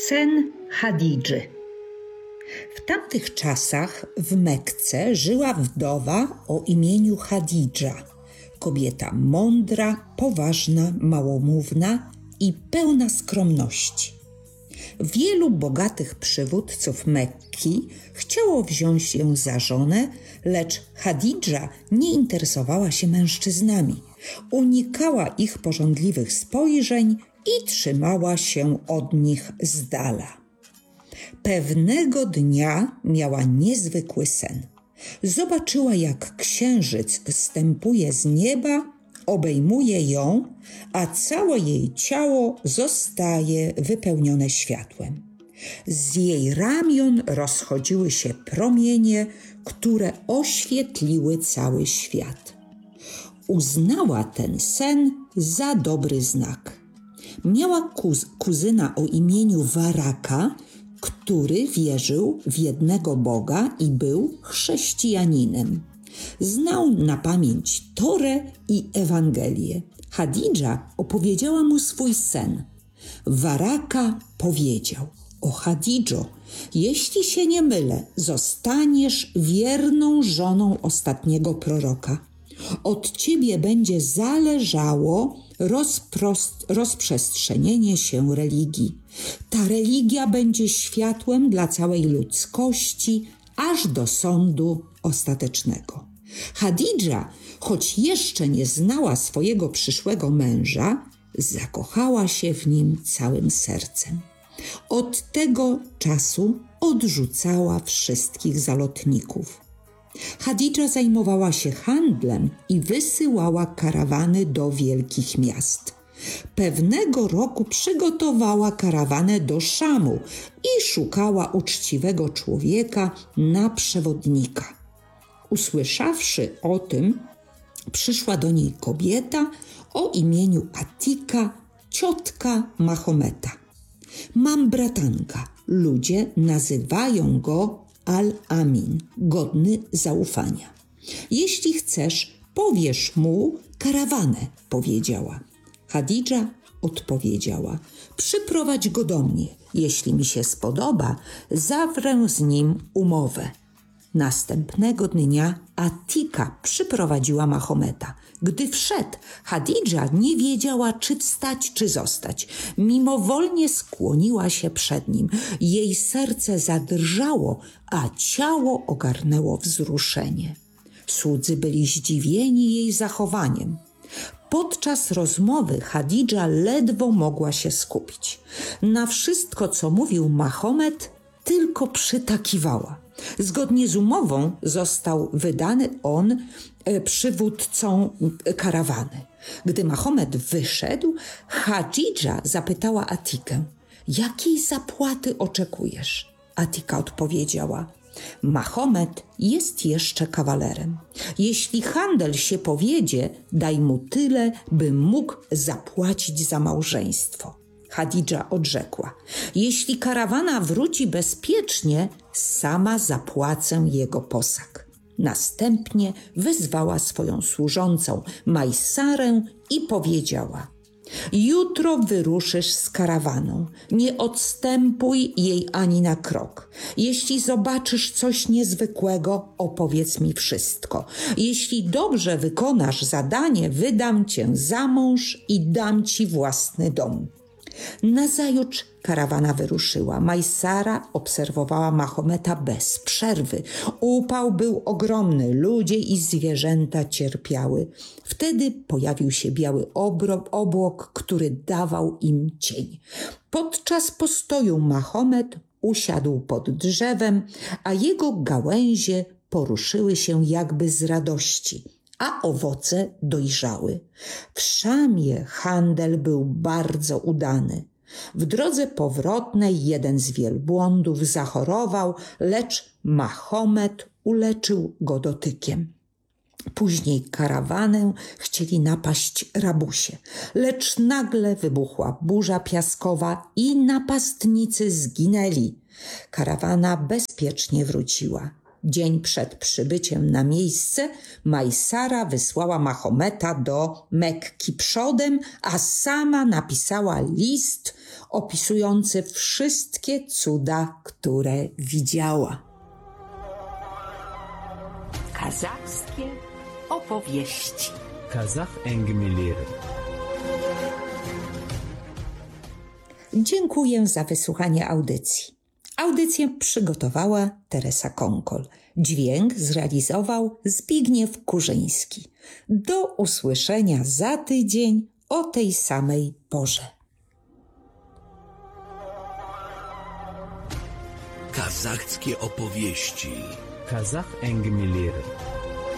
Sen Chadidży. W tamtych czasach w Mekce żyła wdowa o imieniu Chadidża. Kobieta mądra, poważna, małomówna i pełna skromności. Wielu bogatych przywódców Mekki chciało wziąć ją za żonę, lecz Chadidża nie interesowała się mężczyznami. Unikała ich pożądliwych spojrzeń i trzymała się od nich z dala. Pewnego dnia miała niezwykły sen. Zobaczyła, jak księżyc zstępuje z nieba, obejmuje ją, a całe jej ciało zostaje wypełnione światłem. Z jej ramion rozchodziły się promienie, które oświetliły cały świat. Uznała ten sen za dobry znak. Miała kuzyna o imieniu Waraka, który wierzył w jednego Boga i był chrześcijaninem. Znał na pamięć Torę i Ewangelię. Chadidża opowiedziała mu swój sen. Waraka powiedział: „O Chadidżo, jeśli się nie mylę, zostaniesz wierną żoną ostatniego proroka. Od ciebie będzie zależało rozprzestrzenienie się religii. Ta religia będzie światłem dla całej ludzkości, aż do sądu ostatecznego”. Chadidża, choć jeszcze nie znała swojego przyszłego męża, zakochała się w nim całym sercem. Od tego czasu odrzucała wszystkich zalotników. Chadidża zajmowała się handlem i wysyłała karawany do wielkich miast. Pewnego roku przygotowała karawanę do Szamu i szukała uczciwego człowieka na przewodnika. Usłyszawszy o tym, przyszła do niej kobieta o imieniu Atika, ciotka Mahometa. „Mam bratanka, ludzie nazywają go Al-Amin, godny zaufania. Jeśli chcesz, powiesz mu karawanę”, powiedziała. Chadidża odpowiedziała: „Przyprowadź go do mnie. Jeśli mi się spodoba, zawrę z nim umowę”. Następnego dnia Atika przyprowadziła Mahometa. Gdy wszedł, Chadidża nie wiedziała, czy wstać, czy zostać. Mimowolnie skłoniła się przed nim. Jej serce zadrżało, a ciało ogarnęło wzruszenie. Słudzy byli zdziwieni jej zachowaniem. Podczas rozmowy Chadidża ledwo mogła się skupić. Na wszystko, co mówił Mahomet, tylko przytakiwała. Zgodnie z umową został wydany on przywódcą karawany. Gdy Mahomet wyszedł, Chadidża zapytała Atikę: „Jakiej zapłaty oczekujesz?” Atika odpowiedziała: „Mahomet jest jeszcze kawalerem. Jeśli handel się powiedzie, daj mu tyle, by mógł zapłacić za małżeństwo”. Chadidża odrzekła: „Jeśli karawana wróci bezpiecznie, sama zapłacę jego posag”. Następnie wezwała swoją służącą Majsarę i powiedziała: „Jutro wyruszysz z karawaną. Nie odstępuj jej ani na krok. Jeśli zobaczysz coś niezwykłego, opowiedz mi wszystko. Jeśli dobrze wykonasz zadanie, wydam cię za mąż i dam ci własny dom”. Nazajutrz karawana wyruszyła. Majsara obserwowała Mahometa bez przerwy. Upał był ogromny, ludzie i zwierzęta cierpiały. Wtedy pojawił się biały obłok, który dawał im cień. Podczas postoju Mahomet usiadł pod drzewem, a jego gałęzie poruszyły się jakby z radości, a owoce dojrzały. W Szamie handel był bardzo udany. W drodze powrotnej jeden z wielbłądów zachorował, lecz Mahomet uleczył go dotykiem. Później karawanę chcieli napaść rabusie, lecz nagle wybuchła burza piaskowa i napastnicy zginęli. Karawana bezpiecznie wróciła. Dzień przed przybyciem na miejsce Majsara wysłała Mahometa do Mekki przodem, a sama napisała list opisujący wszystkie cuda, które widziała. Kazachskie opowieści. Kazakh әңгімелері. Dziękuję za wysłuchanie audycji. Audycję przygotowała Teresa Konkol. Dźwięk zrealizował Zbigniew Kurzyński. Do usłyszenia za tydzień o tej samej porze. Kazachskie opowieści. Kazakh әңгімелері.